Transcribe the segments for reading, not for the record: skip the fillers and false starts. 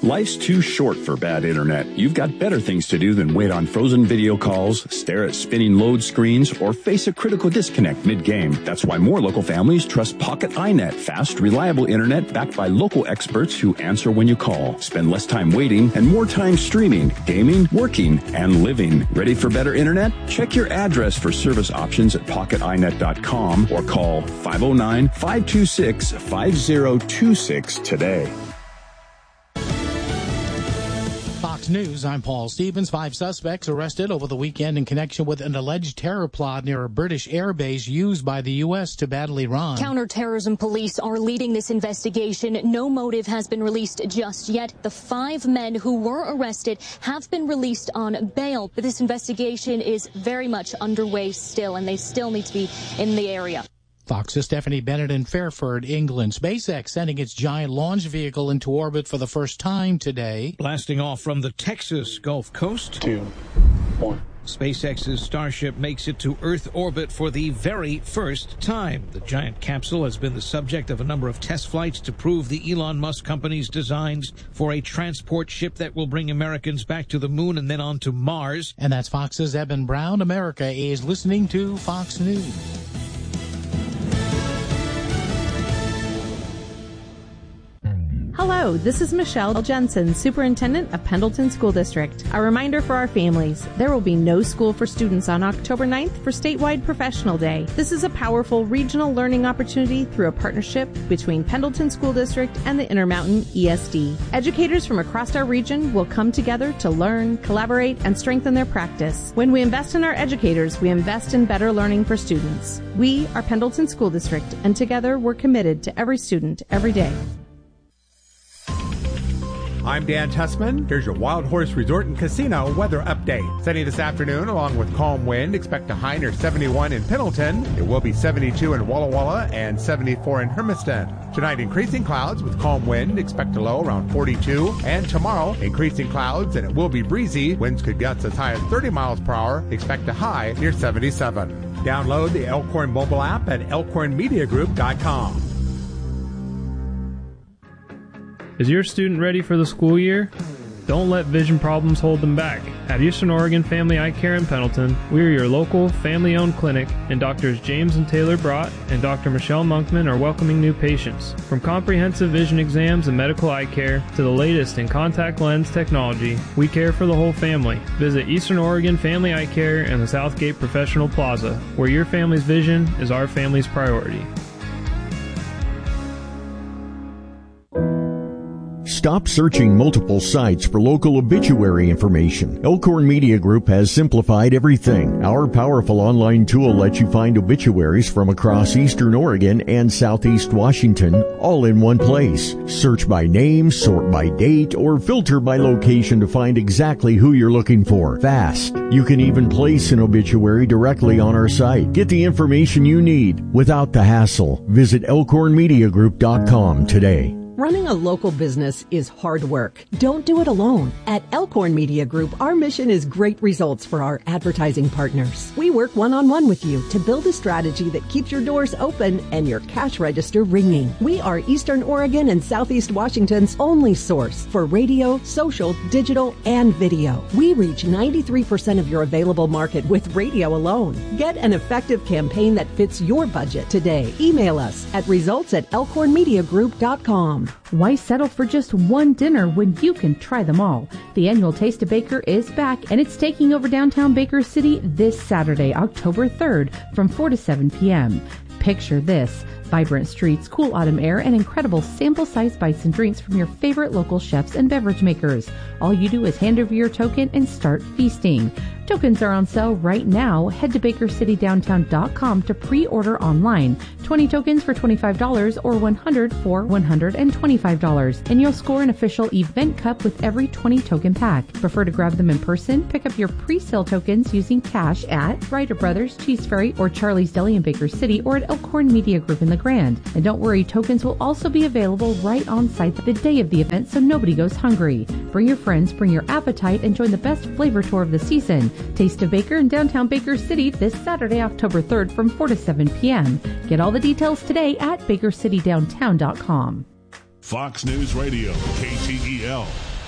Life's too short for bad internet. You've got better things to do than wait on frozen video calls, stare at spinning load screens, or face a critical disconnect mid-game. That's why more local families trust Pocket iNet. Fast, reliable internet backed by local experts who answer when you call. Spend less time waiting and more time streaming, gaming, working, and living. Ready for better internet? Check your address for service options at pocketinet.com or call 509-526-5026 today. Fox News, I'm Paul Stevens. 5 suspects arrested over the weekend in connection with an alleged terror plot near a British airbase used by the U.S. to battle Iran. Counterterrorism police are leading this investigation. No motive has been released just yet. The 5 men who were arrested have been released on bail, but this investigation is very much underway still, and they still need to be in the area. Fox's Stephanie Bennett in Fairford, England. SpaceX sending its giant launch vehicle into orbit for the first time today. Blasting off from the Texas Gulf Coast. 2, 1. SpaceX's Starship makes it to Earth orbit for the very first time. The giant capsule has been the subject of a number of test flights to prove the Elon Musk company's designs for a transport ship that will bring Americans back to the moon and then on to Mars. And that's Fox's Eben Brown. America is listening to Fox News. Hello, this is Michelle Jensen, Superintendent of Pendleton School District. A reminder for our families, there will be no school for students on October 9th for Statewide Professional Day. This is a powerful regional learning opportunity through a partnership between Pendleton School District and the Intermountain ESD. Educators from across our region will come together to learn, collaborate, and strengthen their practice. When we invest in our educators, we invest in better learning for students. We are Pendleton School District, and together we're committed to every student, every day. I'm Dan Tussman. Here's your Wild Horse Resort and Casino weather update. Sunny this afternoon along with calm wind. Expect a high near 71 in Pendleton. It will be 72 in Walla Walla and 74 in Hermiston. Tonight, increasing clouds with calm wind. Expect a low around 42. And tomorrow, increasing clouds and it will be breezy. Winds could gust as high as 30 miles per hour. Expect a high near 77. Download the Elkhorn mobile app at elkhornmediagroup.com. Is your student ready for the school year? Don't let vision problems hold them back. At Eastern Oregon Family Eye Care in Pendleton, we are your local, family-owned clinic, and Drs. James and Taylor Brott and Dr. Michelle Monkman are welcoming new patients. From comprehensive vision exams and medical eye care to the latest in contact lens technology, we care for the whole family. Visit Eastern Oregon Family Eye Care in the Southgate Professional Plaza, where your family's vision is our family's priority. Stop searching multiple sites for local obituary information. Elkhorn Media Group has simplified everything. Our powerful online tool lets you find obituaries from across Eastern Oregon and Southeast Washington all in one place. Search by name, sort by date, or filter by location to find exactly who you're looking for. Fast. You can even place an obituary directly on our site. Get the information you need without the hassle. Visit elkhornmediagroup.com today. Running a local business is hard work. Don't do it alone. At Elkhorn Media Group, our mission is great results for our advertising partners. We work one-on-one with you to build a strategy that keeps your doors open and your cash register ringing. We are Eastern Oregon and Southeast Washington's only source for radio, social, digital, and video. We reach 93% of your available market with radio alone. Get an effective campaign that fits your budget today. Email us at results@elkhornmediagroup.com. Why settle for just one dinner when you can try them all? The annual Taste of Baker is back, and it's taking over downtown Baker City this Saturday, October 3rd, from 4 to 7 p.m. Picture this: vibrant streets, cool autumn air, and incredible sample-sized bites and drinks from your favorite local chefs and beverage makers. All you do is hand over your token and start feasting. Tokens are on sale right now. Head to BakerCityDowntown.com to pre-order online. 20 tokens for $25 or 100 for $125. And you'll score an official event cup with every 20 token pack. Prefer to grab them in person? Pick up your pre-sale tokens using cash at Ryder Brothers, Cheese Ferry, or Charlie's Deli in Baker City, or at Elkhorn Media Group in the Grand. And don't worry, tokens will also be available right on site the day of the event, so nobody goes hungry. Bring your friends, bring your appetite, and join the best flavor tour of the season. Taste of Baker in downtown Baker City this Saturday, October 3rd from 4 to 7 p.m. Get all the details today at BakerCityDowntown.com. Fox News Radio, KTEL,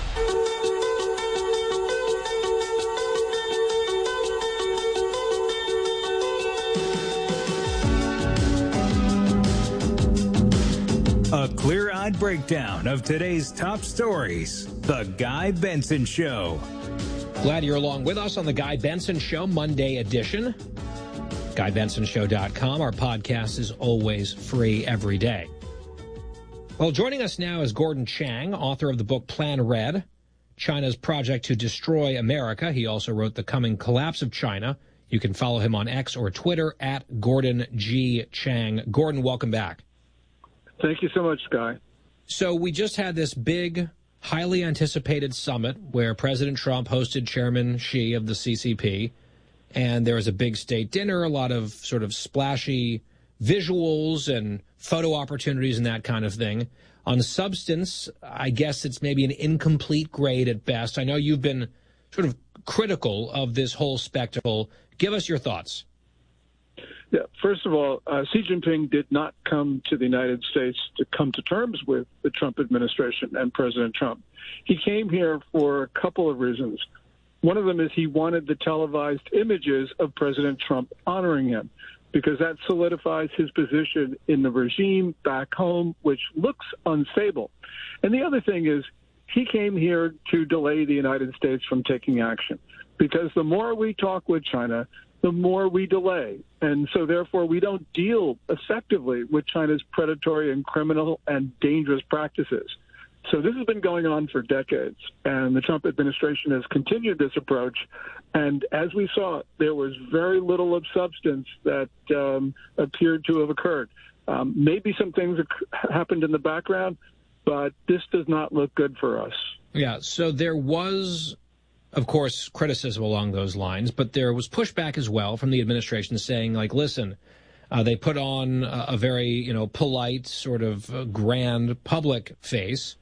clear-eyed breakdown of today's top stories. The Guy Benson Show. Glad you're along with us on the Guy Benson Show, Monday edition. GuyBensonShow.com. Our podcast is always free every day. Well, joining us now is Gordon Chang, author of the book Plan Red, China's Project to Destroy America. He also wrote The Coming Collapse of China. You can follow him on X or Twitter at Gordon G. Chang. Gordon, welcome back. Thank you so much, Guy. So we just had this big, highly anticipated summit where President Trump hosted Chairman Xi of the CCP. And there was a big state dinner, a lot of sort of splashy visuals and photo opportunities and that kind of thing. On substance, I guess it's maybe an incomplete grade at best. I know you've been sort of critical of this whole spectacle. Give us your thoughts. Yeah, first of all, Xi Jinping did not come to the United States to come to terms with the Trump administration and President Trump. He came here for a couple of reasons. One of them is he wanted the televised images of President Trump honoring him, because that solidifies his position in the regime back home, which looks unstable. And the other thing is he came here to delay the United States from taking action, because the more we talk with China, the more we delay. And so therefore we don't deal effectively with China's predatory and criminal and dangerous practices. So this has been going on for decades, and the Trump administration has continued this approach. And as we saw, there was very little of substance that appeared to have occurred. Maybe some things happened in the background, but this does not look good for us. Yeah, so there was, of course, criticism along those lines, but there was pushback as well from the administration saying, like, listen, they put on a very, polite, sort of grand public face.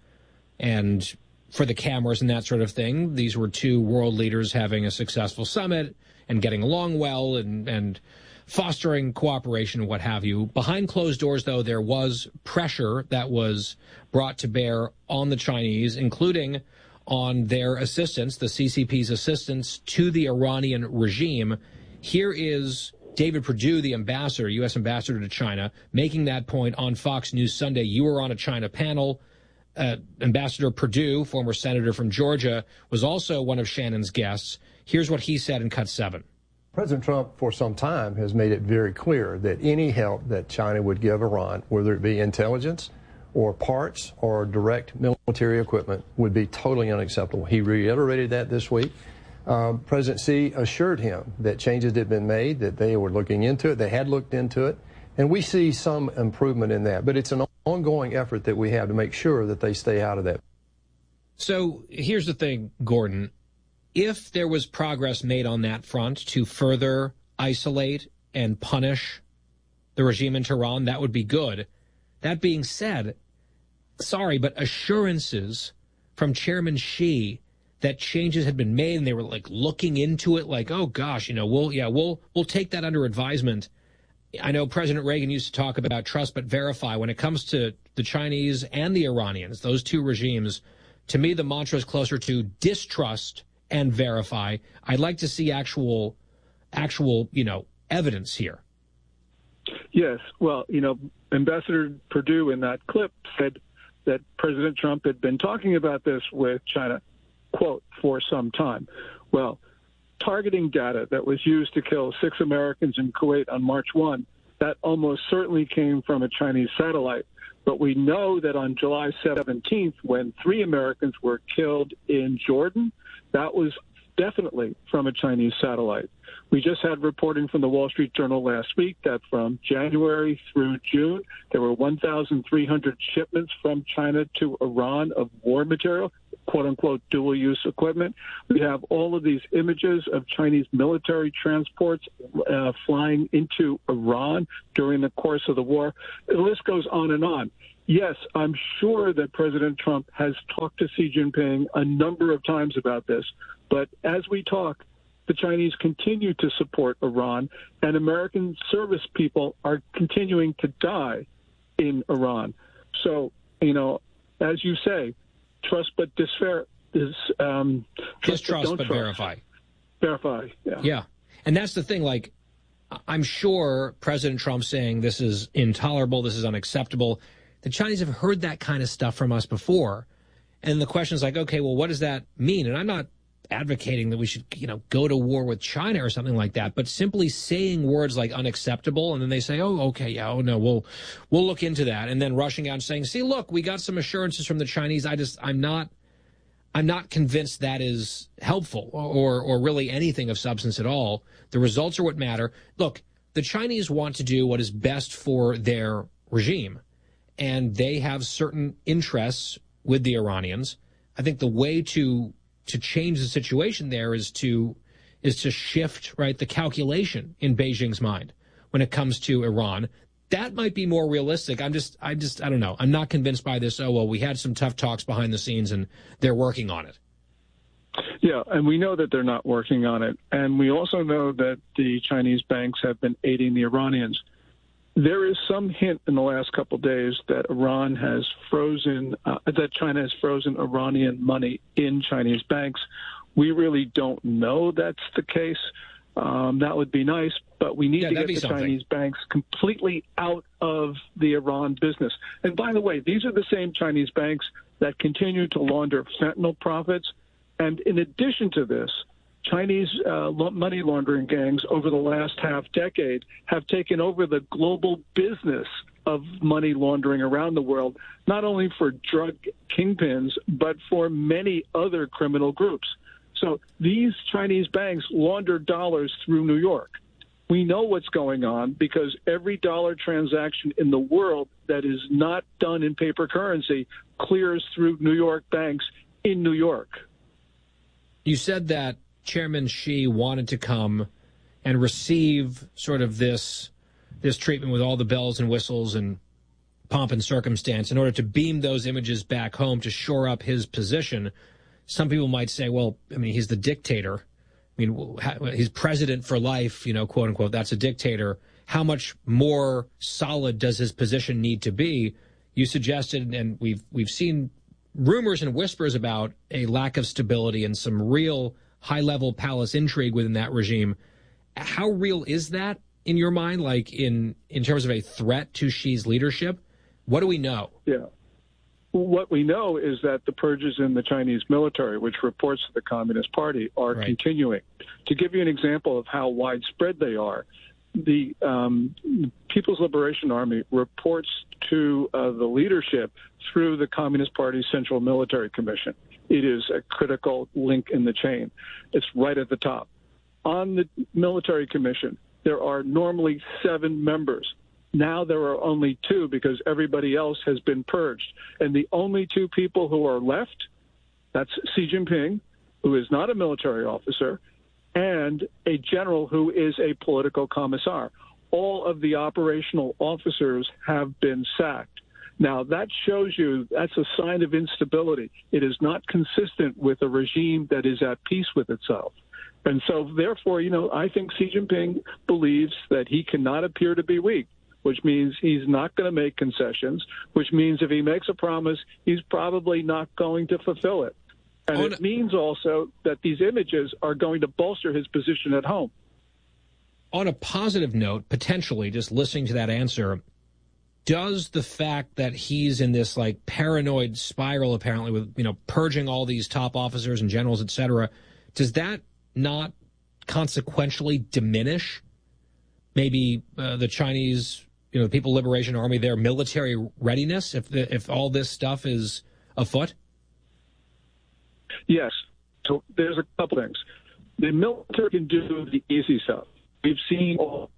And for the cameras and that sort of thing, these were two world leaders having a successful summit and getting along well and fostering cooperation and what have you. Behind closed doors, though, there was pressure that was brought to bear on the Chinese, including on their assistance, the CCP's assistance to the Iranian regime. Here is David Perdue, the ambassador, U.S. ambassador to China, making that point on Fox News Sunday. You were on a China panel. Ambassador Perdue, former senator from Georgia, was also one of Shannon's guests. Here's what he said in Cut 7. President Trump, for some time, has made it very clear that any help that China would give Iran, whether it be intelligence or parts or direct military equipment, would be totally unacceptable. He reiterated that this week. President Xi assured him that changes had been made, that they were looking into it, they had looked into it, and we see some improvement in that. But it's an ongoing effort that we have to make sure that they stay out of that. So here's the thing, Gordon. If there was progress made on that front to further isolate and punish the regime in Tehran, that would be good. That being said, sorry, but assurances from Chairman Xi that changes had been made and they were like looking into it like, oh gosh, we'll take that under advisement. I know President Reagan used to talk about trust but verify. When it comes to the Chinese and the Iranians, those two regimes, to me the mantra is closer to distrust and verify. I'd like to see actual evidence here. Yes. Well, Ambassador Perdue in that clip said that President Trump had been talking about this with China, quote, for some time. Well, targeting data that was used to kill 6 Americans in Kuwait on March 1, that almost certainly came from a Chinese satellite. But we know that on July 17th, when 3 Americans were killed in Jordan, that was definitely from a Chinese satellite. We just had reporting from the Wall Street Journal last week that from January through June, there were 1,300 shipments from China to Iran of war material, quote-unquote dual-use equipment. We have all of these images of Chinese military transports flying into Iran during the course of the war. The list goes on and on. Yes, I'm sure that President Trump has talked to Xi Jinping a number of times about this, but as we talk, the Chinese continue to support Iran, and American service people are continuing to die in Iran. So, as you say, trust but distrust but verify. Verify, yeah. Yeah, and that's the thing, I'm sure President Trump saying this is intolerable, this is unacceptable, the Chinese have heard that kind of stuff from us before. And the question is like, okay, well, what does that mean? And I'm not advocating that we should, go to war with China or something like that, but simply saying words like unacceptable, and then they say, oh, okay, yeah, oh no, we'll look into that, and then rushing out and saying, see, look, we got some assurances from the Chinese. I'm not convinced that is helpful or really anything of substance at all. The results are what matter. Look, the Chinese want to do what is best for their regime, and they have certain interests with the Iranians. I think the way to change the situation there is to shift, right, the calculation in Beijing's mind when it comes to Iran. That might be more realistic. I don't know. I'm not convinced by this. Oh, well, we had some tough talks behind the scenes and they're working on it. Yeah, and we know that they're not working on it. And we also know that the Chinese banks have been aiding the Iranians. There is some hint in the last couple of days that that China has frozen Iranian money in Chinese banks. We really don't know that's the case. That would be nice, but we need to get the Chinese banks completely out of the Iran business. And by the way, these are the same Chinese banks that continue to launder fentanyl profits. And in addition to this, Chinese money laundering gangs over the last half decade have taken over the global business of money laundering around the world, not only for drug kingpins, but for many other criminal groups. So these Chinese banks launder dollars through New York. We know what's going on because every dollar transaction in the world that is not done in paper currency clears through New York banks in New York. You said that Chairman Xi wanted to come and receive sort of this treatment with all the bells and whistles and pomp and circumstance in order to beam those images back home to shore up his position. Some people might say, well, I mean, he's the dictator. I mean, he's president for life, quote unquote. That's a dictator. How much more solid does his position need to be? You suggested, and we've seen rumors and whispers about a lack of stability and some real high-level palace intrigue within that regime. How real is that in your mind, like in terms of a threat to Xi's leadership? What do we know? Yeah. What we know is that the purges in the Chinese military, which reports to the Communist Party, are continuing. To give you an example of how widespread they are, the People's Liberation Army reports to the leadership through the Communist Party's Central Military Commission. It is a critical link in the chain. It's right at the top. On the military commission, there are normally 7 members. Now there are only 2 because everybody else has been purged. And the only 2 people who are left, that's Xi Jinping, who is not a military officer, and a general who is a political commissar. All of the operational officers have been sacked. Now, that shows you that's a sign of instability. It is not consistent with a regime that is at peace with itself. And so, therefore, I think Xi Jinping believes that he cannot appear to be weak, which means he's not going to make concessions, which means if he makes a promise, he's probably not going to fulfill it. And it means also that these images are going to bolster his position at home. On a positive note, potentially, just listening to that answer, does the fact that he's in this paranoid spiral, apparently, with purging all these top officers and generals, et cetera, does that not consequentially diminish maybe the Chinese, the People's Liberation Army, their military readiness if all this stuff is afoot? Yes. So there's a couple things. The military can do the easy stuff. We've seen all.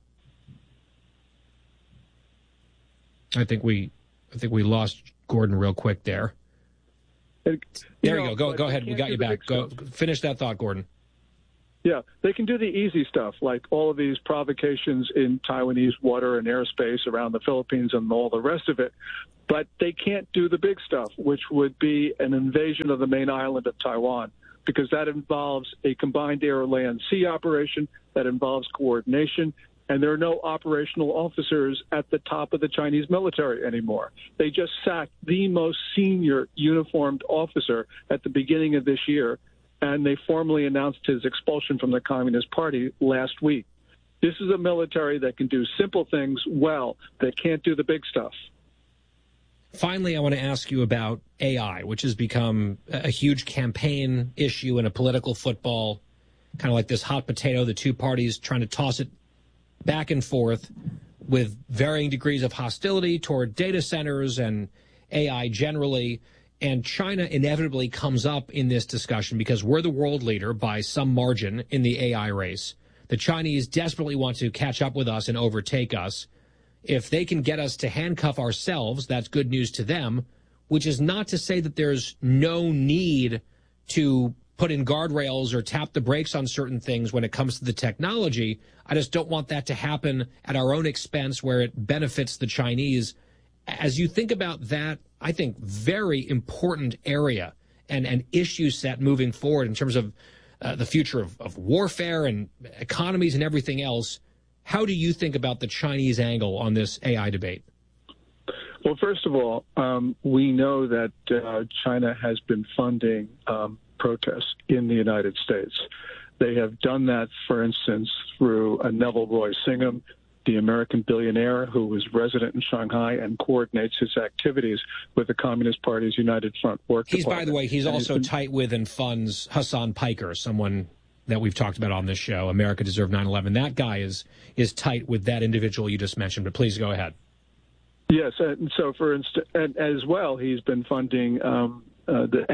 I think we lost Gordon real quick there. There you go. Go ahead. We got you back. Go finish that thought, Gordon. Yeah, they can do the easy stuff, like all of these provocations in Taiwanese water and airspace around the Philippines and all the rest of it. But they can't do the big stuff, which would be an invasion of the main island of Taiwan, because that involves a combined air, land, sea operation, that involves coordination, and there are no operational officers at the top of the Chinese military anymore. They just sacked the most senior uniformed officer at the beginning of this year, and they formally announced his expulsion from the Communist Party last week. This is a military that can do simple things well, that can't do the big stuff. Finally, I want to ask you about AI, which has become a huge campaign issue in a political football, kind of like this hot potato, the two parties trying to toss it back and forth with varying degrees of hostility toward data centers and AI generally. And China inevitably comes up in this discussion because we're the world leader by some margin in the AI race. The Chinese desperately want to catch up with us and overtake us. If they can get us to handcuff ourselves, that's good news to them, which is not to say that there's no need to put in guardrails or tap the brakes on certain things when it comes to the technology. I just don't want that to happen at our own expense where it benefits the Chinese. As you think about that, I think very important area and an issue set moving forward in terms of the future of warfare and economies and everything else, how do you think about the Chinese angle on this AI debate? Well, first of all, we know that China has been funding protests in the United States. They have done that, for instance, through Neville Roy Singham, the American billionaire who was resident in Shanghai and coordinates his activities with the Communist Party's United Front Work Department. By the way, he's also tight with and funds Hassan Piker, someone that we've talked about on this show, America Deserved 9/11. That guy is tight with that individual you just mentioned, but please go ahead. Yes, and so for instance, and as well, he's been funding the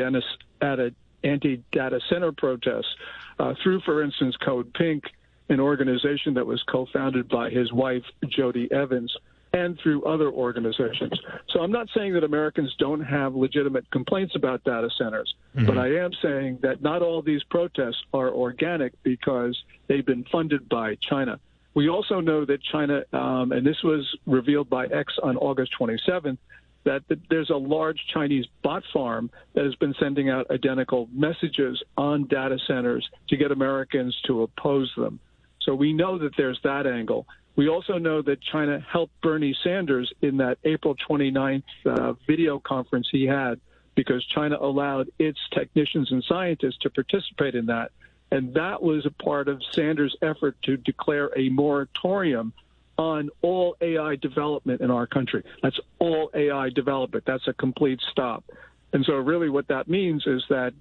anti-data center protests through, for instance, Code Pink, an organization that was co-founded by his wife, Jody Evans, and through other organizations. So I'm not saying that Americans don't have legitimate complaints about data centers, but I am saying that not all these protests are organic because they've been funded by China. We also know that China, and this was revealed by X on August 27th, that there's a large Chinese bot farm that has been sending out identical messages on data centers to get Americans to oppose them. So we know that there's that angle. We also know that China helped Bernie Sanders in that April 29th video conference he had because China allowed its technicians and scientists to participate in that. And that was a part of Sanders' effort to declare a moratorium on all AI development in our country. That's all AI development. That's a complete stop. And so really what that means is that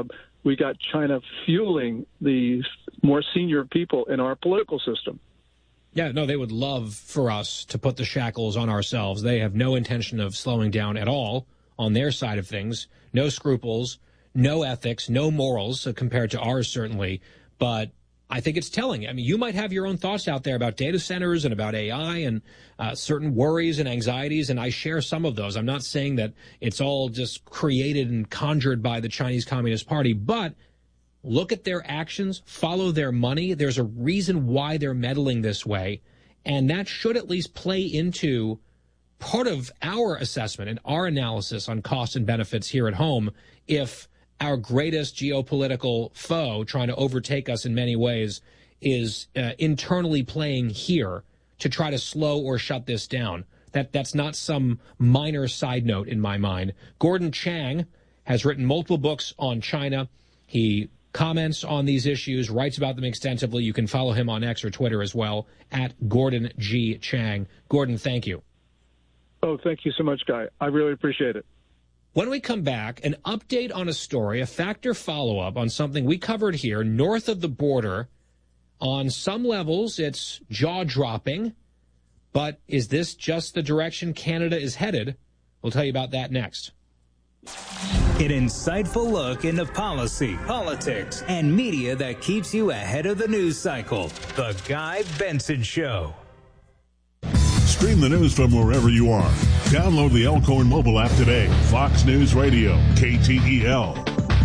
we got China fueling the more senior people in our political system. Yeah, no, they would love for us to put the shackles on ourselves. They have no intention of slowing down at all on their side of things. No scruples, no ethics, no morals compared to ours, certainly. But I think it's telling. I mean, you might have your own thoughts out there about data centers and about AI and certain worries and anxieties, and I share some of those. I'm not saying that it's all just created and conjured by the Chinese Communist Party, but look at their actions, follow their money. There's a reason why they're meddling this way, and that should at least play into part of our assessment and our analysis on costs and benefits here at home if our greatest geopolitical foe trying to overtake us in many ways is internally playing here to try to slow or shut this down. That's not some minor side note in my mind. Gordon Chang has written multiple books on China. He comments on these issues, writes about them extensively. You can follow him on X or Twitter as well, at Gordon G. Chang. Gordon, thank you. Oh, thank you so much, Guy. I really appreciate it. When we come back, an update on a story, a factor follow-up on something we covered here north of the border. On some levels, it's jaw-dropping, but is this just the direction Canada is headed? We'll tell you about that next. An insightful look into policy, politics, and media that keeps you ahead of the news cycle. The Guy Benson Show. Stream the news from wherever you are. Download the Elkhorn mobile app today. Fox News Radio, KTEL.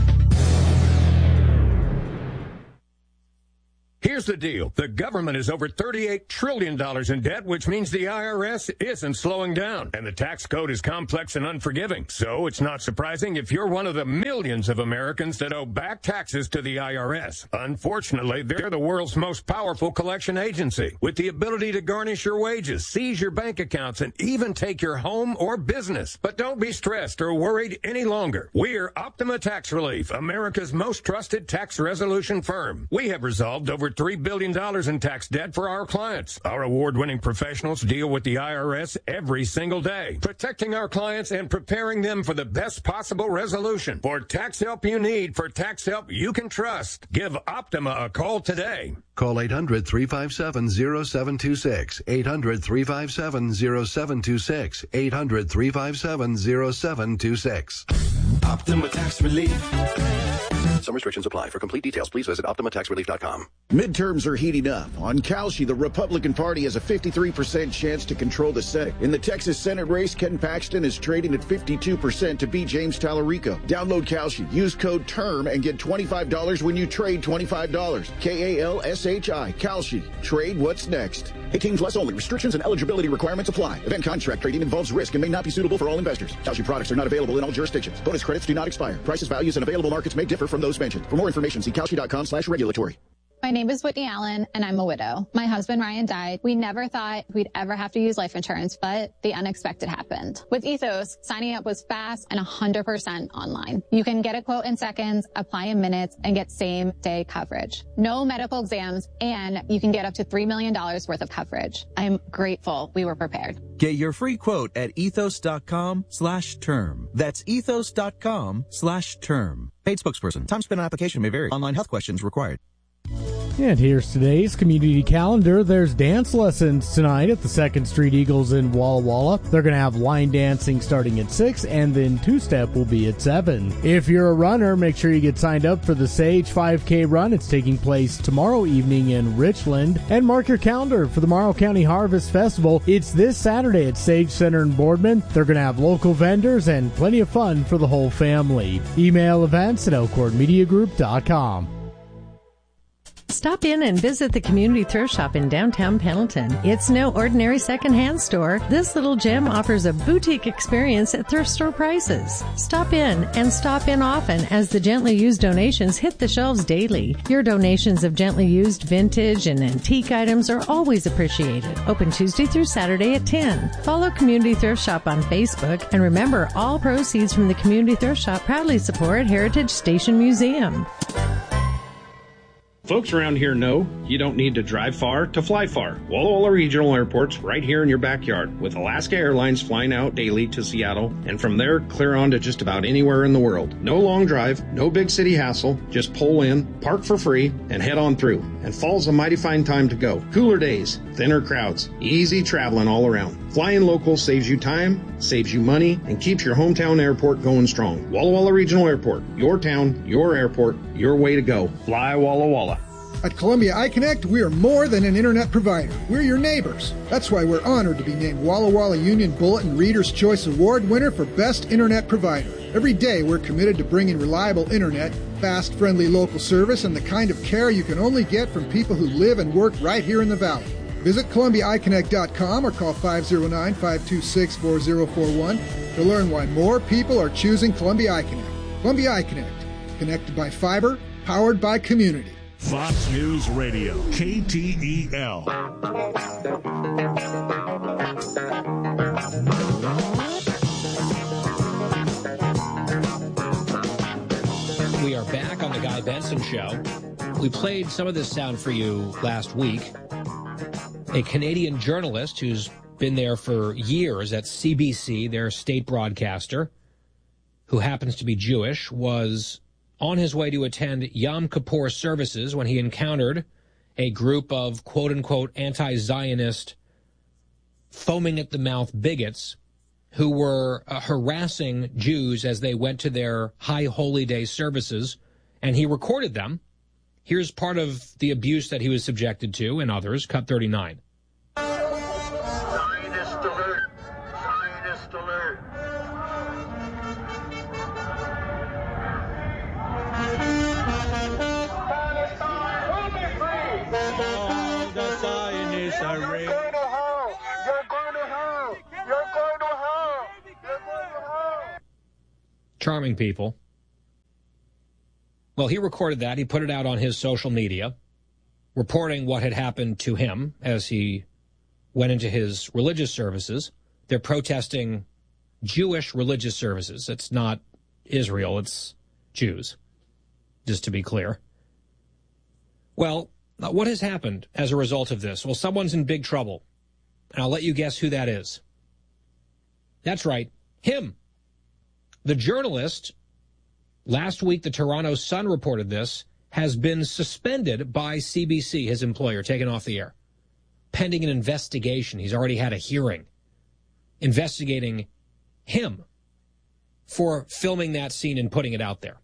Here's the deal. The government is over $38 trillion in debt, which means the IRS isn't slowing down. And the tax code is complex and unforgiving. So it's not surprising if you're one of the millions of Americans that owe back taxes to the IRS. Unfortunately, they're the world's most powerful collection agency, with the ability to garnish your wages, seize your bank accounts, and even take your home or business. But don't be stressed or worried any longer. We're Optima Tax Relief, America's most trusted tax resolution firm. We have resolved over $3 billion in tax debt for our clients. Our award-winning professionals deal with the IRS every single day, protecting our clients and preparing them for the best possible resolution. For tax help you need, for tax help you can trust, give Optima a call today. Call 800-357-0726, 800-357-0726, 800-357-0726. Optima Tax Relief. Some restrictions apply. For complete details, please visit OptimaTaxRelief.com. Midterms are heating up. On Kalshi, the Republican Party has a 53% chance to control the Senate. In the Texas Senate race, Ken Paxton is trading at 52% to beat James Tallarico. Download Kalshi. Use code TERM and get $25 when you trade $25. Kalshi. Kalshi. Trade what's next. 18 plus only. Restrictions and eligibility requirements apply. Event contract trading involves risk and may not be suitable for all investors. Kalshi products are not available in all jurisdictions. Bonus credits do not expire. Prices, values, and available markets may differ from those mentioned. For more information, see Kalshi.com/regulatory. My name is Whitney Allen, and I'm a widow. My husband, Ryan, died. We never thought we'd ever have to use life insurance, but the unexpected happened. With Ethos, signing up was fast and 100% online. You can get a quote in seconds, apply in minutes, and get same-day coverage. No medical exams, and you can get up to $3 million worth of coverage. I'm grateful we were prepared. Get your free quote at ethos.com/term. That's ethos.com/term. Paid spokesperson. Time spent on application may vary. Online health questions required. And here's today's community calendar. There's dance lessons tonight at the 2nd Street Eagles in Walla Walla. They're going to have line dancing starting at 6, and then two-step will be at 7. If you're a runner, make sure you get signed up for the Sage 5K run. It's taking place tomorrow evening in Richland. And mark your calendar for the Morrow County Harvest Festival. It's this Saturday at Sage Center in Boardman. They're going to have local vendors and plenty of fun for the whole family. Email events at elkhornmediagroup.com. Stop in and visit the Community Thrift Shop in downtown Pendleton. It's no ordinary secondhand store. This little gem offers a boutique experience at thrift store prices. Stop in and stop in often as the gently used donations hit the shelves daily. Your donations of gently used vintage and antique items are always appreciated. Open Tuesday through Saturday at 10. Follow Community Thrift Shop on Facebook, and remember, all proceeds from the Community Thrift Shop proudly support Heritage Station Museum. Folks around here know you don't need to drive far to fly far. Walla Walla Regional Airport's right here in your backyard, with Alaska Airlines flying out daily to Seattle, and from there clear on to just about anywhere in the world. No long drive, no big city hassle, just pull in, park for free, and head on through. And fall's a mighty fine time to go. Cooler days, thinner crowds, easy traveling all around. Flying local saves you time, saves you money, and keeps your hometown airport going strong. Walla Walla Regional Airport, your town, your airport, your way to go. Fly Walla Walla. At Columbia iConnect, we are more than an internet provider. We're your neighbors. That's why we're honored to be named Walla Walla Union Bulletin Reader's Choice Award winner for Best Internet Provider. Every day, we're committed to bringing reliable internet, fast, friendly local service, and the kind of care you can only get from people who live and work right here in the Valley. Visit ColumbiaIConnect.com or call 509-526-4041 to learn why more people are choosing Columbia iConnect. Columbia iConnect, connected by fiber, powered by community. Fox News Radio, KTEL. We are back on the Guy Benson Show. We played some of this sound for you last week. A Canadian journalist who's been there for years at CBC, their state broadcaster, who happens to be Jewish, was on his way to attend Yom Kippur services when he encountered a group of quote-unquote anti-Zionist, foaming-at-the-mouth bigots who were harassing Jews as they went to their High Holy Day services, and he recorded them. Here's part of the abuse that he was subjected to, and others, cut 39. Zionist alert! Zionist alert! All the Zionists are raped. You're going to hell! You're going to hell! You're going to hell! Charming people. Well, he recorded that. He put it out on his social media, reporting what had happened to him as he went into his religious services. They're protesting Jewish religious services. It's not Israel, it's Jews, just to be clear. Well, What has happened as a result of this? Well, someone's in big trouble, and I'll let you guess who that is. That's right, him. The journalist, last week the Toronto Sun reported this, has been suspended by CBC, his employer, taken off the air, pending an investigation. He's already had a hearing investigating him for filming that scene and putting it out there.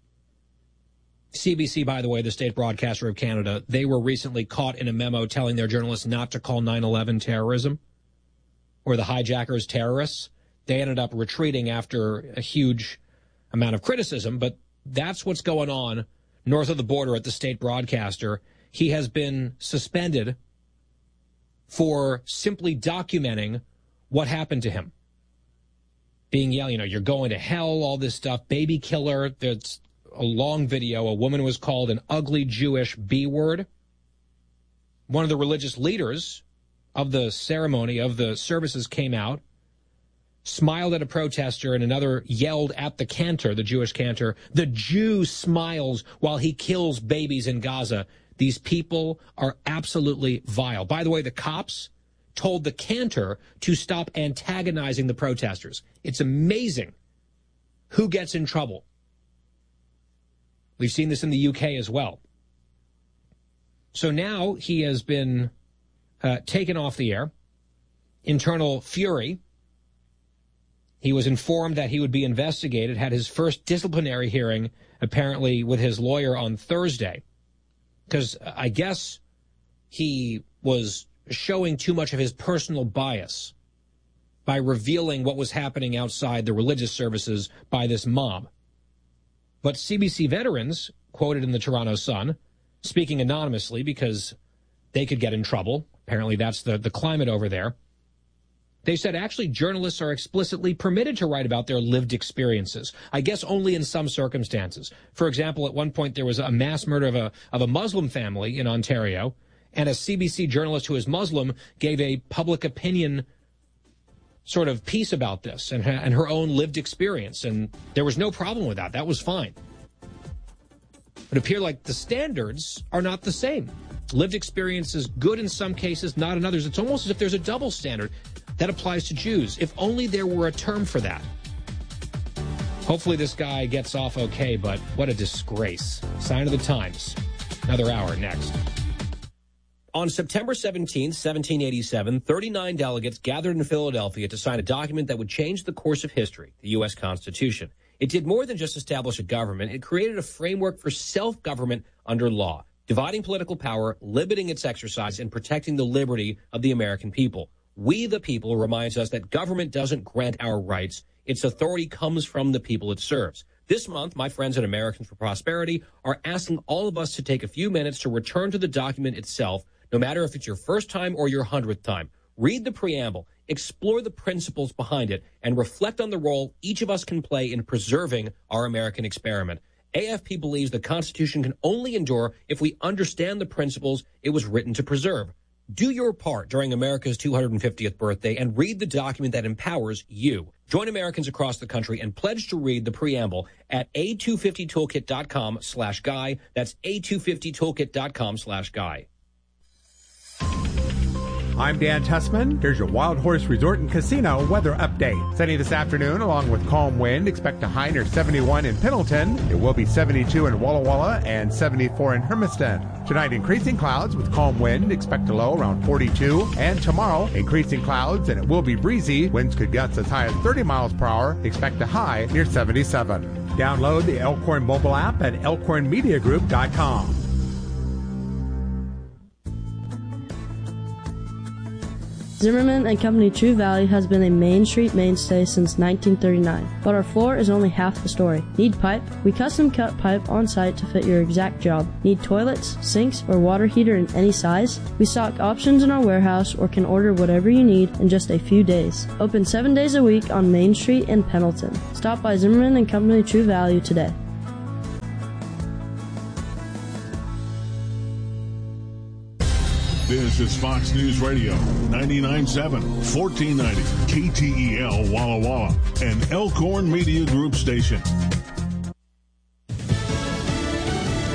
CBC, by the way, the state broadcaster of Canada, they were recently caught in a memo telling their journalists not to call 9/11 terrorism or the hijackers terrorists. They ended up retreating after a huge amount of criticism, but that's what's going on north of the border at the state broadcaster. He has been suspended for simply documenting what happened to him. Being yelled, you're going to hell, all this stuff, baby killer. There's a long video. A woman was called an ugly Jewish B word. One of the religious leaders of the ceremony, of the services, came out, smiled at a protester, and another yelled at the cantor, the Jewish cantor, "The Jew smiles while he kills babies in Gaza." These people are absolutely vile. By the way, the cops told the cantor to stop antagonizing the protesters. It's amazing who gets in trouble. We've seen this in the UK as well. So now he has been taken off the air. Internal fury. He was informed that he would be investigated, had his first disciplinary hearing, apparently, with his lawyer on Thursday. Because I guess he was showing too much of his personal bias by revealing what was happening outside the religious services by this mob. But CBC veterans, quoted in the Toronto Sun, speaking anonymously because they could get in trouble. Apparently that's the climate over there. They said, actually, journalists are explicitly permitted to write about their lived experiences. I guess only in some circumstances. For example, at one point there was a mass murder of a Muslim family in Ontario, and a CBC journalist who is Muslim gave a public opinion sort of piece about this and her own lived experience, and there was no problem with that. That was fine. It appeared like the standards are not the same. Lived experience is good in some cases, not in others. It's almost as if there's a double standard that applies to Jews. If only there were a term for that. Hopefully this guy gets off okay, but what a disgrace. Sign of the times. Another hour next. On September 17, 1787, 39 delegates gathered in Philadelphia to sign a document that would change the course of history, the U.S. Constitution. It did more than just establish a government. It created a framework for self-government under law, dividing political power, limiting its exercise, and protecting the liberty of the American people. We, the people, reminds us that government doesn't grant our rights. Its authority comes from the people it serves. This month, my friends at Americans for Prosperity are asking all of us to take a few minutes to return to the document itself, no matter if it's your first time or your 100th time. Read the preamble, explore the principles behind it, and reflect on the role each of us can play in preserving our American experiment. AFP believes the Constitution can only endure if we understand the principles it was written to preserve. Do your part during America's 250th birthday and read the document that empowers you. Join Americans across the country and pledge to read the preamble at a250toolkit.com/guy. That's a250toolkit.com/guy. I'm Dan Tussman. Here's your Wild Horse Resort and Casino weather update. Sunny this afternoon along with calm wind. Expect a high near 71 in Pendleton. It will be 72 in Walla Walla and 74 in Hermiston. Tonight, increasing clouds with calm wind. Expect a low around 42. And tomorrow, increasing clouds and it will be breezy. Winds could gust as high as 30 miles per hour. Expect a high near 77. Download the Elkhorn mobile app at elkhornmediagroup.com. Zimmerman & Company True Value has been a Main Street mainstay since 1939, but our floor is only half the story. Need pipe? We custom cut pipe on site to fit your exact job. Need toilets, sinks, or water heater in any size? We stock options in our warehouse or can order whatever you need in just a few days. Open 7 days a week on Main Street in Pendleton. Stop by Zimmerman & Company True Value today. This is Fox News Radio, 99.7, 1490, KTEL Walla Walla, and Elkhorn Media Group station.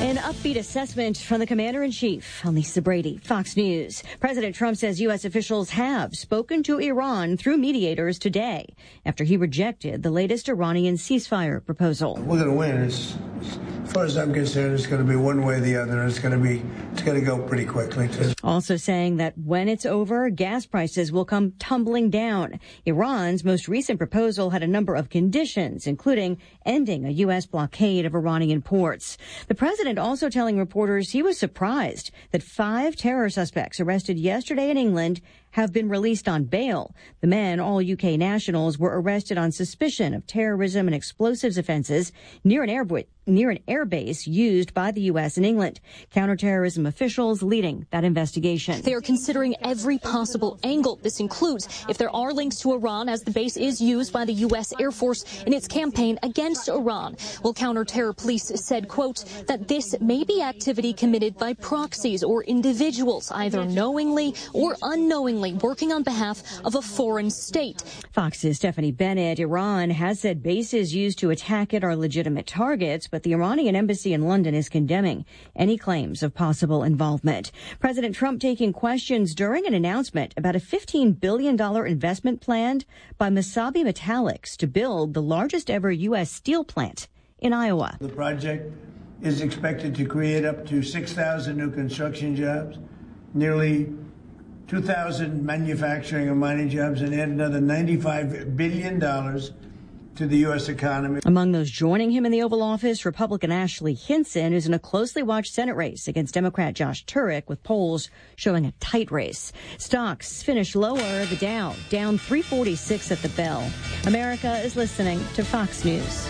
An upbeat assessment from the commander-in-chief. I'm Lisa Brady, Fox News. President Trump says U.S. officials have spoken to Iran through mediators today after he rejected the latest Iranian ceasefire proposal. We're going to win. As far as I'm concerned, it's going to be one way or the other. It's going to go pretty quickly, too. Also saying that when it's over, gas prices will come tumbling down. Iran's most recent proposal had a number of conditions, including ending a U.S. blockade of Iranian ports. The president also telling reporters he was surprised that 5 terror suspects arrested yesterday in England have been released on bail. The men, all UK nationals, were arrested on suspicion of terrorism and explosives offenses near an airbase used by the U.S. in England. Counterterrorism officials leading that investigation. They are considering every possible angle. This includes if there are links to Iran, as the base is used by the U.S. Air Force in its campaign against Iran. Well, counterterror police said, quote, that this may be activity committed by proxies or individuals, either knowingly or unknowingly working on behalf of a foreign state. Fox's Stephanie Bennett. Iran has said bases used to attack it are legitimate targets, but the Iranian embassy in London is condemning any claims of possible involvement. President Trump taking questions during an announcement about a $15 billion investment planned by Mesabi Metallics to build the largest ever U.S. steel plant in Iowa. The project is expected to create up to 6,000 new construction jobs, nearly 2,000 manufacturing and mining jobs, and add another $95 billion to the U.S. economy. Among those joining him in the Oval Office, Republican Ashley Hinson, who's in a closely watched Senate race against Democrat Josh Turek, with polls showing a tight race. Stocks finished lower. The Dow down 346 at the bell. America is listening to Fox News.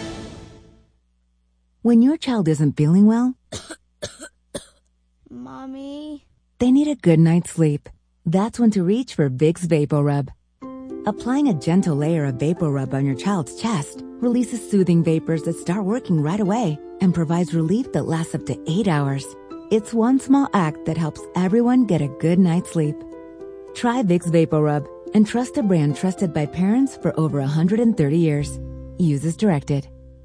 When your child isn't feeling well, Mommy, they need a good night's sleep. That's when to reach for Vicks VapoRub. Applying a gentle layer of VapoRub on your child's chest releases soothing vapors that start working right away and provides relief that lasts up to 8 hours. It's one small act that helps everyone get a good night's sleep. Try Vicks VapoRub and trust a brand trusted by parents for over 130 years. Use as directed.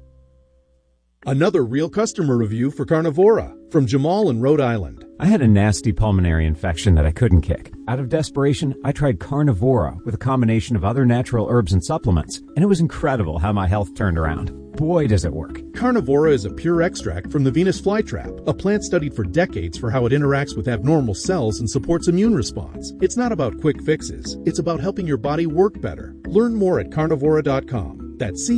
Another real customer review for Carnivora from Jamal in Rhode Island. I had a nasty pulmonary infection that I couldn't kick. Out of desperation, I tried Carnivora with a combination of other natural herbs and supplements, and it was incredible how my health turned around. Boy, does it work. Carnivora is a pure extract from the Venus flytrap, a plant studied for decades for how it interacts with abnormal cells and supports immune response. It's not about quick fixes. It's about helping your body work better. Learn more at carnivora.com. That's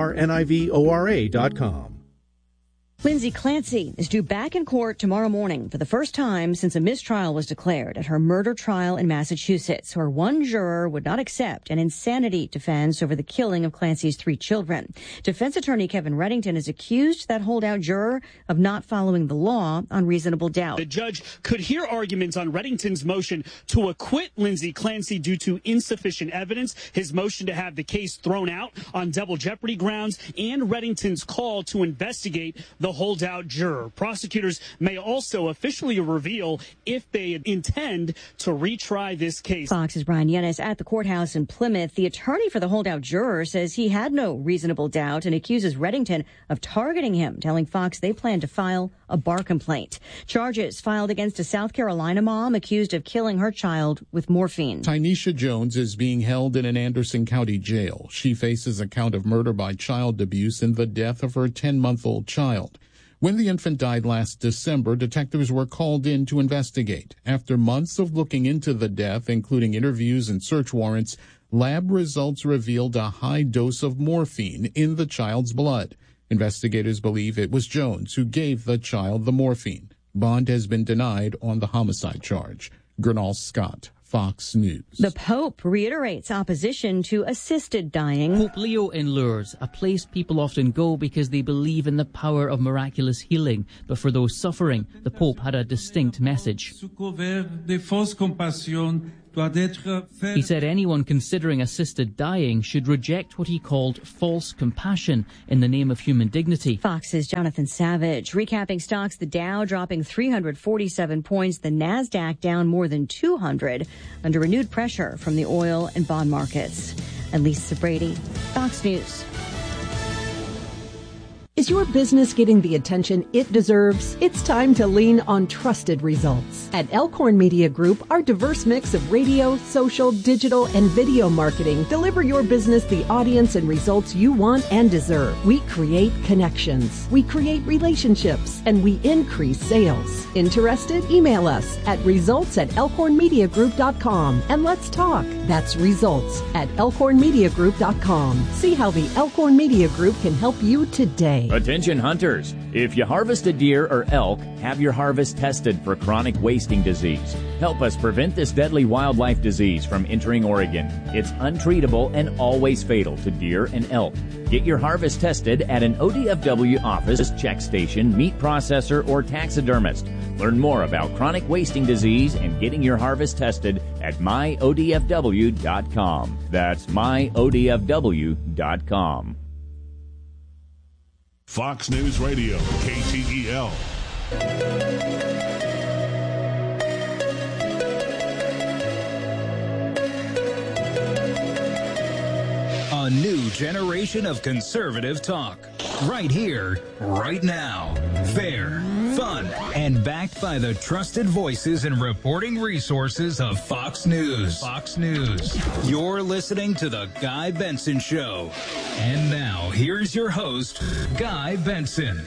CARNIVORA.com. Lindsay Clancy is due back in court tomorrow morning for the first time since a mistrial was declared at her murder trial in Massachusetts, where one juror would not accept an insanity defense over the killing of Clancy's 3 children. Defense attorney Kevin Reddington has accused that holdout juror of not following the law on reasonable doubt. The judge could hear arguments on Reddington's motion to acquit Lindsay Clancy due to insufficient evidence, his motion to have the case thrown out on double jeopardy grounds, and Reddington's call to investigate the holdout juror. Prosecutors may also officially reveal if they intend to retry this case. Fox's Brian Yennis at the courthouse in Plymouth. The attorney for the holdout juror says he had no reasonable doubt and accuses Reddington of targeting him, telling Fox they plan to file a bar complaint. Charges filed against a South Carolina mom accused of killing her child with morphine. Tynesha Jones is being held in an Anderson County jail. She faces a count of murder by child abuse and the death of her 10-month-old child. When the infant died last December, detectives were called in to investigate. After months of looking into the death, including interviews and search warrants, lab results revealed a high dose of morphine in the child's blood. Investigators believe it was Jones who gave the child the morphine. Bond has been denied on the homicide charge. Gernal Scott, Fox News. The Pope reiterates opposition to assisted dying. Pope Leo in Lourdes, a place people often go because they believe in the power of miraculous healing. But for those suffering, the Pope had a distinct message. He said anyone considering assisted dying should reject what he called false compassion in the name of human dignity. Fox's Jonathan Savage. Recapping stocks, the Dow dropping 347 points, the NASDAQ down more than 200 under renewed pressure from the oil and bond markets. And Lisa Brady, Fox News. Is your business getting the attention it deserves? It's time to lean on trusted results. At Elkhorn Media Group, our diverse mix of radio, social, digital, and video marketing deliver your business the audience and results you want and deserve. We create connections, we create relationships, and we increase sales. Interested? Email us at results@elkhornmediagroup.com and let's talk. That's results@elkhornmediagroup.com. See how the Elkhorn Media Group can help you today. Attention hunters. If you harvest a deer or elk, have your harvest tested for chronic wasting disease. Help us prevent this deadly wildlife disease from entering Oregon. It's untreatable and always fatal to deer and elk. Get your harvest tested at an ODFW office, check station, meat processor, or taxidermist. Learn more about chronic wasting disease and getting your harvest tested at myodfw.com. That's myodfw.com. Fox News Radio, KTEL. A new generation of conservative talk. Right here, right now. Fair, fun, and backed by the trusted voices and reporting resources of Fox News. Fox News. You're listening to The Guy Benson Show. And now, here's your host, Guy Benson.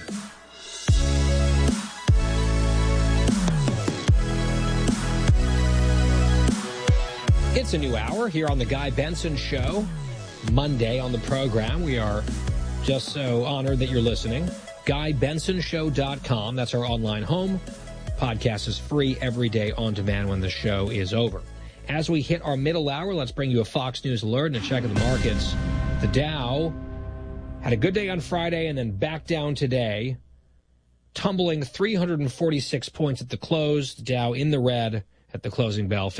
It's a new hour here on The Guy Benson Show. Monday on the program. We are just so honored that you're listening. GuyBensonShow.com. That's our online home. Podcast is free every day on demand when the show is over. As we hit our middle hour, let's bring you a Fox News alert and a check of the markets. The Dow had a good day on Friday and then back down today, tumbling 346 points at the close. The Dow in the red at the closing bell,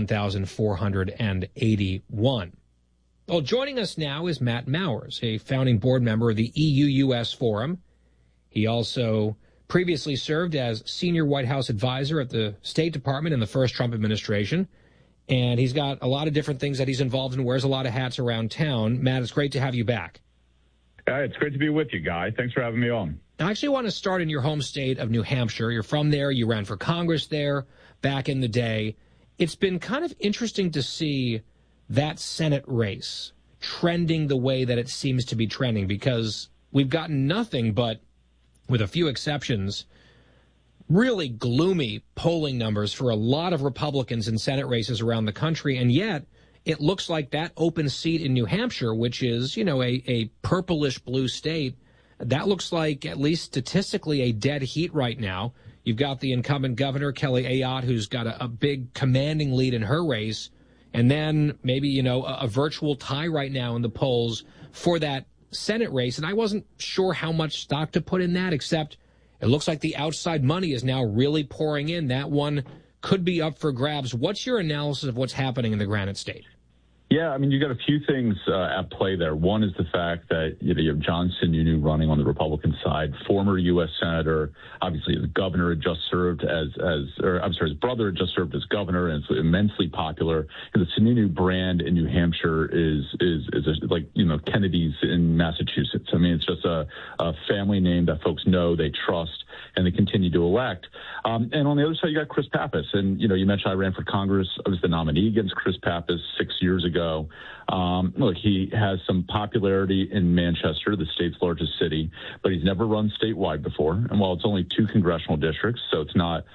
51,481. Well, joining us now is Matt Mowers, a founding board member of the EU-US Forum. He also previously served as senior White House advisor at the State Department in the first Trump administration. And he's got a lot of different things that he's involved in, wears a lot of hats around town. Matt, it's great to have you back. It's great to be with you, Guy. Thanks for having me on. I actually want to start in your home state of New Hampshire. You're from there. You ran for Congress there back in the day. It's been kind of interesting to see that Senate race trending the way that it seems to be trending, because we've gotten nothing but, with a few exceptions, really gloomy polling numbers for a lot of Republicans in Senate races around the country. And yet it looks like that open seat in New Hampshire, which is, you know, a purplish blue state, that looks like, at least statistically, a dead heat right now. You've got the incumbent governor, Kelly Ayotte, who's got a big commanding lead in her race. And then maybe, you know, a virtual tie right now in the polls for that Senate race. And I wasn't sure how much stock to put in that, except it looks like the outside money is now really pouring in. That one could be up for grabs. What's your analysis of what's happening in the Granite State? Yeah, I mean, you got a few things at play there. One is the fact that you have John Sununu running on the Republican side, former U.S. Senator. Obviously, the governor had just served his brother had just served as governor, and it's immensely popular. And the Sununu brand in New Hampshire is like, you know, Kennedy's in Massachusetts. I mean, it's just a family name that folks know, they trust, and they continue to elect. And on the other side, you got Chris Pappas. And, you know, you mentioned I ran for Congress. I was the nominee against Chris Pappas 6 years ago. Look, he has some popularity in Manchester, the state's largest city, but he's never run statewide before. And while it's only 2 congressional districts, so it's not,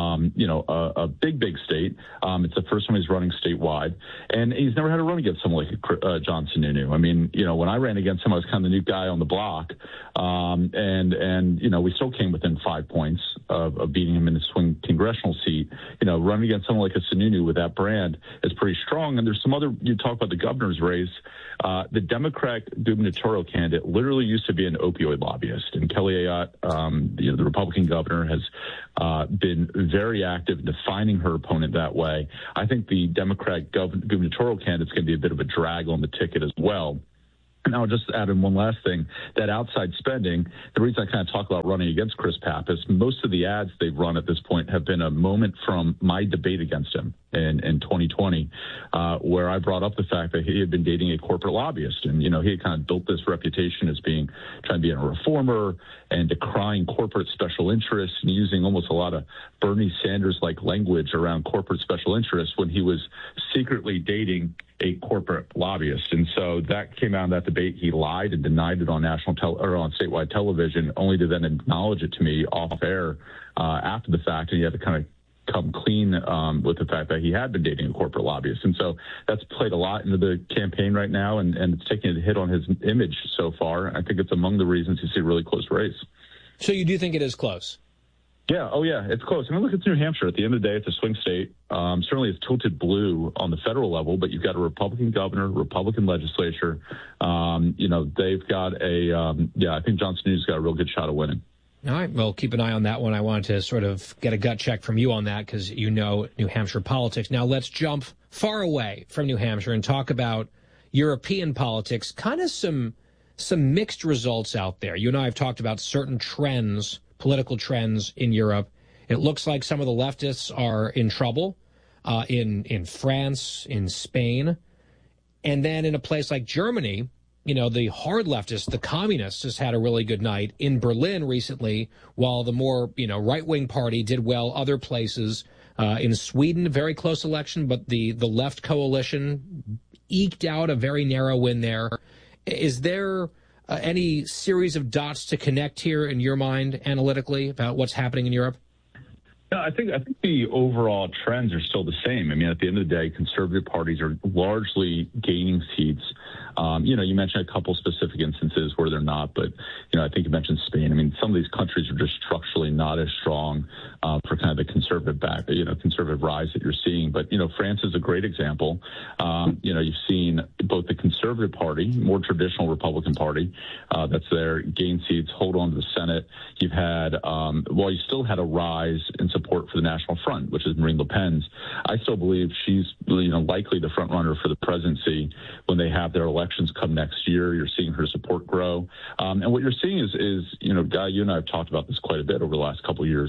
a big state, it's the first time he's running statewide. And he's never had to run against someone like John Sununu. I mean, you know, when I ran against him, I was kind of the new guy on the block. And you know, we still came within 5 points of beating him in the swing congressional seat. You know, running against someone like a Sununu with that brand is pretty strong. And there's some other, you talk about the governor's race, the Democrat gubernatorial candidate literally used to be an opioid lobbyist. And Kelly Ayotte, the Republican governor, has been very active in defining her opponent that way. I think the Democrat gubernatorial candidate is going to be a bit of a drag on the ticket as well. And I'll just add in one last thing, that outside spending, the reason I kind of talk about running against Chris Pappas, most of the ads they've run at this point have been a moment from my debate against him. in 2020, where I brought up the fact that he had been dating a corporate lobbyist. And, he had kind of built this reputation as trying to be a reformer and decrying corporate special interests and using almost a lot of Bernie Sanders-like language around corporate special interests when he was secretly dating a corporate lobbyist. And so that came out in that debate. He lied and denied it on on statewide television, only to then acknowledge it to me off air after the fact. And he had to kind of come clean with the fact that he had been dating a corporate lobbyist. And so that's played a lot into the campaign right now, and it's taking a hit on his image so far. I think it's among the reasons you see a really close race. So you do think it is close? Yeah. Oh, yeah. It's close. I mean, look, it's New Hampshire. At the end of the day, it's a swing state. Certainly it's tilted blue on the federal level, but you've got a Republican governor, Republican legislature. They've got I think John Sununu's got a real good shot of winning. All right. Well, keep an eye on that one. I wanted to sort of get a gut check from you on that because you know New Hampshire politics. Now let's jump far away from New Hampshire and talk about European politics. Kind of some mixed results out there. You and I have talked about certain trends, political trends in Europe. It looks like some of the leftists are in trouble in France, in Spain, and then in a place like Germany. The hard leftists, the communists, has had a really good night in Berlin recently, while the more, right-wing party did well other places. In Sweden, very close election, but the left coalition eked out a very narrow win there. Is there any series of dots to connect here in your mind analytically about what's happening in Europe? No, I think the overall trends are still the same. I mean, at the end of the day, conservative parties are largely gaining seats. You mentioned a couple specific instances where they're not, but, I think you mentioned Spain. I mean, some of these countries are just structurally not as strong for kind of the conservative rise that you're seeing. But, France is a great example. You've seen both the conservative party, more traditional Republican party, that's there, gain seats, hold on to the Senate. You've had, you still had a rise in support for the National Front, which is Marine Le Pen's. I still believe she's, likely the front runner for the presidency when they have their elections come next year. You're seeing her support grow. And what you're seeing is Guy, you and I have talked about this quite a bit over the last couple of years,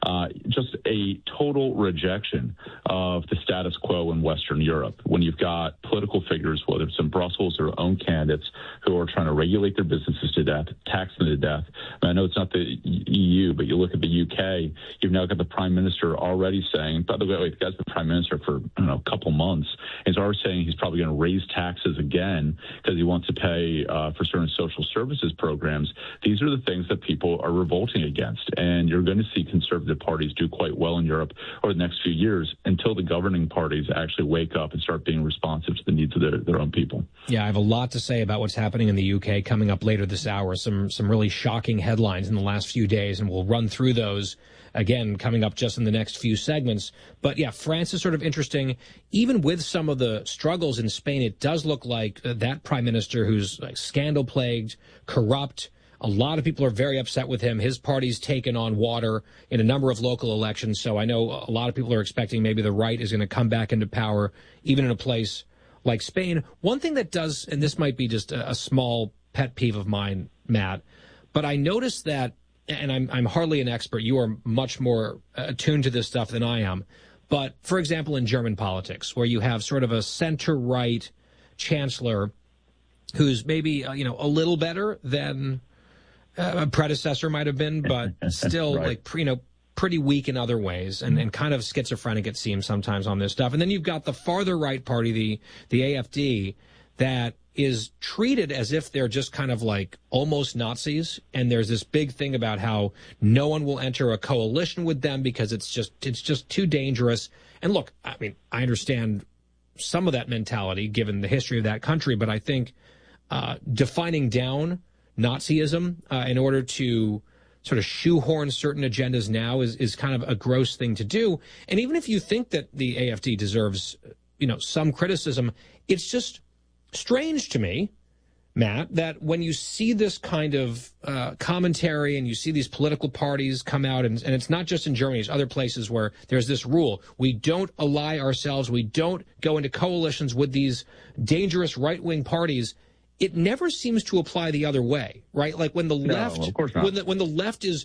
just a total rejection of the status quo in Western Europe. When you've got political figures, whether it's in Brussels or own candidates, who are trying to regulate their businesses to death, tax them to death. I know it's not the EU, but you look at the UK, you've now got the Prime Minister already saying, by the way, the guy's been Prime Minister for, a couple months. He's already saying he's probably going to raise taxes again because he wants to pay for certain social services programs. These are the things that people are revolting against. And you're going to see conservative parties do quite well in Europe over the next few years until the governing parties actually wake up and start being responsive to the needs of their own people. Yeah, I have a lot to say about what's happening in the UK coming up later this hour. Some really shocking headlines in the last few days, and we'll run through those again coming up just in the next few segments. But yeah, France is sort of interesting. Even with some of the struggles in Spain, it does look like that prime minister who's scandal-plagued, corrupt. A lot of people are very upset with him. His party's taken on water in a number of local elections. So I know a lot of people are expecting maybe the right is going to come back into power, even in a place like Spain. One thing that does, and this might be just a small pet peeve of mine, Matt, but I noticed that, and I'm hardly an expert. You are much more attuned to this stuff than I am. But, for example, in German politics, where you have sort of a center-right chancellor who's maybe, a little better than a predecessor might have been, but still, right, pretty weak in other ways and kind of schizophrenic, it seems, sometimes on this stuff. And then you've got the farther right party, the AfD, that is treated as if they're just kind of like almost Nazis. And there's this big thing about how no one will enter a coalition with them because it's just too dangerous. And look, I mean, I understand some of that mentality given the history of that country, but I think defining down Nazism in order to sort of shoehorn certain agendas now is kind of a gross thing to do. And even if you think that the AfD deserves, some criticism, it's just strange to me, Matt, that when you see this kind of commentary and you see these political parties come out, and it's not just in Germany, it's other places where there's this rule. We don't ally ourselves. We don't go into coalitions with these dangerous right-wing parties. It never seems to apply the other way, right? Like when the left, of course not. When the left is